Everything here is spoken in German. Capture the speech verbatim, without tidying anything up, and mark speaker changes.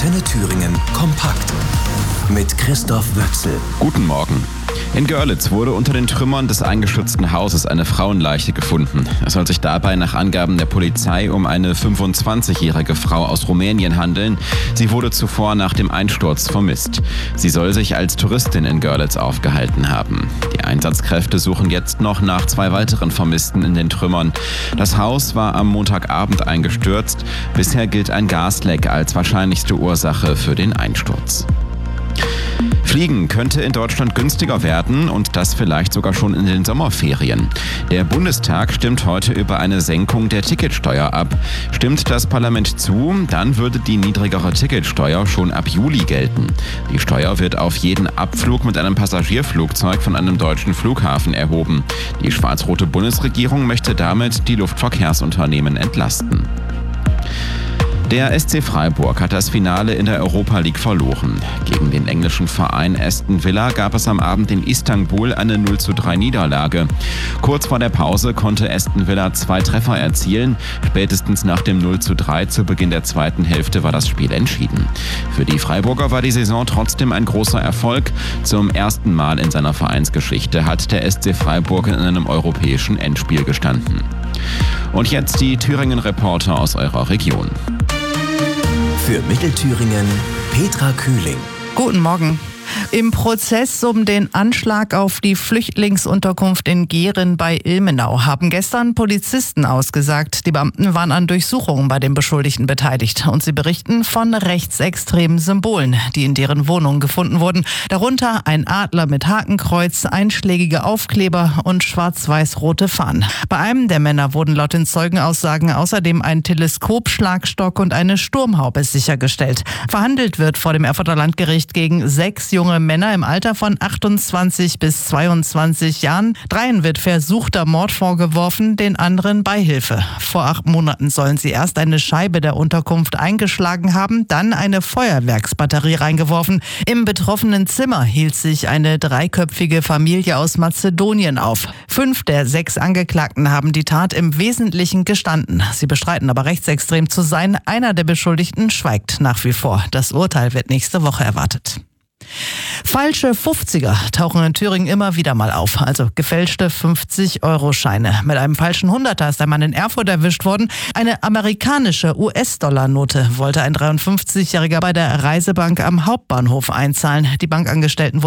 Speaker 1: Antenne Thüringen kompakt mit Christoph Wöchsel.
Speaker 2: Guten Morgen. In Görlitz wurde unter den Trümmern des eingestürzten Hauses eine Frauenleiche gefunden. Es soll sich dabei nach Angaben der Polizei um eine fünfundzwanzigjährige Frau aus Rumänien handeln. Sie wurde zuvor nach dem Einsturz vermisst. Sie soll sich als Touristin in Görlitz aufgehalten haben. Die Einsatzkräfte suchen jetzt noch nach zwei weiteren Vermissten in den Trümmern. Das Haus war am Montagabend eingestürzt. Bisher gilt ein Gasleck als wahrscheinlichste Ursache für den Einsturz. Fliegen könnte in Deutschland günstiger werden und das vielleicht sogar schon in den Sommerferien. Der Bundestag stimmt heute über eine Senkung der Ticketsteuer ab. Stimmt das Parlament zu, dann würde die niedrigere Ticketsteuer schon ab Juli gelten. Die Steuer wird auf jeden Abflug mit einem Passagierflugzeug von einem deutschen Flughafen erhoben. Die schwarz-rote Bundesregierung möchte damit die Luftverkehrsunternehmen entlasten. Der S C Freiburg hat das Finale in der Europa League verloren. Gegen den englischen Verein Aston Villa gab es am Abend in Istanbul eine null zu drei Niederlage. Kurz vor der Pause konnte Aston Villa zwei Treffer erzielen. Spätestens nach dem null zu drei zu Beginn der zweiten Hälfte war das Spiel entschieden. Für die Freiburger war die Saison trotzdem ein großer Erfolg. Zum ersten Mal in seiner Vereinsgeschichte hat der S C Freiburg in einem europäischen Endspiel gestanden. Und jetzt die Thüringen-Reporter aus eurer Region.
Speaker 1: Für Mittelthüringen Petra Kühling.
Speaker 3: Guten Morgen. Im Prozess um den Anschlag auf die Flüchtlingsunterkunft in Gehren bei Ilmenau haben gestern Polizisten ausgesagt. Die Beamten waren an Durchsuchungen bei den Beschuldigten beteiligt und sie berichten von rechtsextremen Symbolen, die in deren Wohnung gefunden wurden. Darunter ein Adler mit Hakenkreuz, einschlägige Aufkleber und schwarz-weiß-rote Fahnen. Bei einem der Männer wurden laut den Zeugenaussagen außerdem ein Teleskopschlagstock und eine Sturmhaube sichergestellt. Verhandelt wird vor dem Erfurter Landgericht gegen sechs junge Männer im Alter von achtundzwanzig bis zweiundzwanzig Jahren. Dreien wird versuchter Mord vorgeworfen, den anderen Beihilfe. Vor acht Monaten sollen sie erst eine Scheibe der Unterkunft eingeschlagen haben, dann eine Feuerwerksbatterie reingeworfen. Im betroffenen Zimmer hielt sich eine dreiköpfige Familie aus Mazedonien auf. Fünf der sechs Angeklagten haben die Tat im Wesentlichen gestanden. Sie bestreiten aber rechtsextrem zu sein. Einer der Beschuldigten schweigt nach wie vor. Das Urteil wird nächste Woche erwartet. Falsche fünfziger tauchen in Thüringen immer wieder mal auf, also gefälschte fünfzig-Euro-Scheine. Mit einem falschen Hunderter ist ein Mann in Erfurt erwischt worden. Eine amerikanische U S-Dollar-Note wollte ein dreiundfünfzigjähriger bei der Reisebank am Hauptbahnhof einzahlen. Die Bankangestellten